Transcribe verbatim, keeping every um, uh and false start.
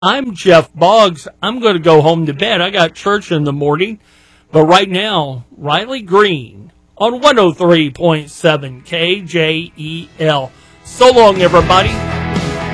I'm Jeff Boggs. I'm going to go home to bed. I got church in the morning. But right now, Riley Green on one oh three point seven K J E L. So long, everybody.